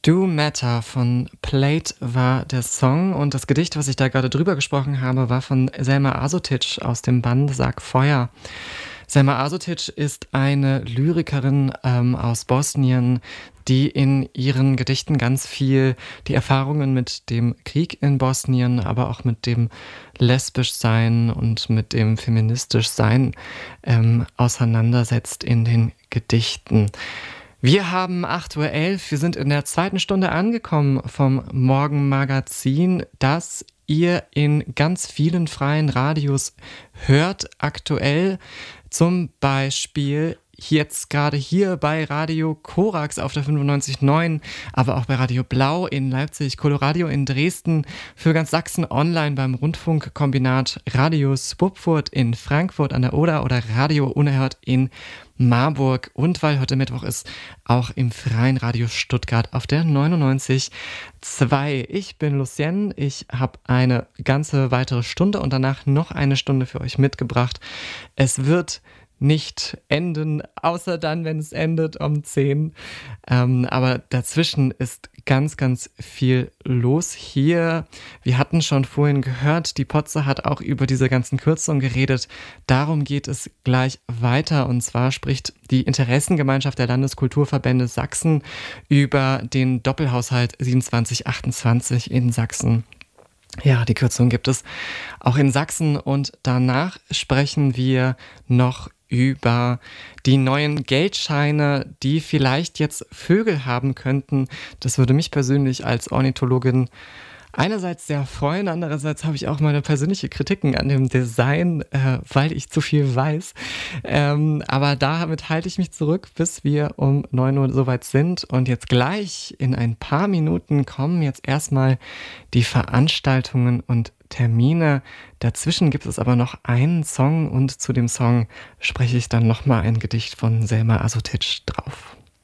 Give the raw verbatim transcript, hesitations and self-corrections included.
Do Matter von Plate war der Song und das Gedicht, was ich da gerade drüber gesprochen habe, war von Selma Asutic aus dem Band Sag Feuer. Selma Asutic ist eine Lyrikerin ähm, aus Bosnien, die in ihren Gedichten ganz viel die Erfahrungen mit dem Krieg in Bosnien, aber auch mit dem Lesbischsein und mit dem Feministischsein ähm, auseinandersetzt in den Gedichten. Wir haben acht Uhr elf, wir sind in der zweiten Stunde angekommen vom Morgenmagazin, das ihr in ganz vielen freien Radios hört, aktuell zum Beispiel jetzt gerade hier bei Radio Korax auf der fünfundneunzig Komma neun, aber auch bei Radio Blau in Leipzig, Coloradio in Dresden, für ganz Sachsen online beim Rundfunkkombinat Radio Swupfurt in Frankfurt an der Oder oder Radio Unerhört in Marburg und weil heute Mittwoch ist, auch im Freien Radio Stuttgart auf der neunundneunzig Komma zwei. Ich bin Lucienne, ich habe eine ganze weitere Stunde und danach noch eine Stunde für euch mitgebracht. Es wird nicht enden, außer dann, wenn es endet um zehn. Ähm, aber dazwischen ist ganz, ganz viel los hier. Wir hatten schon vorhin gehört, die Potze hat auch über diese ganzen Kürzungen geredet. Darum geht es gleich weiter. Und zwar spricht die Interessengemeinschaft der Landeskulturverbände Sachsen über den Doppelhaushalt siebenundzwanzig achtundzwanzig in Sachsen. Ja, die Kürzung gibt es auch in Sachsen und danach sprechen wir noch über die neuen Geldscheine, die vielleicht jetzt Vögel haben könnten. Das würde mich persönlich als Ornithologin einerseits sehr freuen, andererseits habe ich auch meine persönliche Kritiken an dem Design, äh, weil ich zu viel weiß. Ähm, aber damit halte ich mich zurück, bis wir um neun Uhr soweit sind. Und jetzt gleich in ein paar Minuten kommen jetzt erstmal die Veranstaltungen und Termine. Dazwischen gibt es aber noch einen Song und zu dem Song spreche ich dann nochmal ein Gedicht von Selma Asutic drauf.